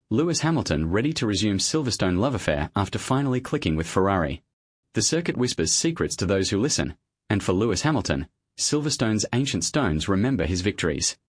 Lewis Hamilton ready to resume Silverstone love affair after finally clicking with Ferrari. The circuit whispers secrets to those who listen, and for Lewis Hamilton, Silverstone's ancient stones remember his victories.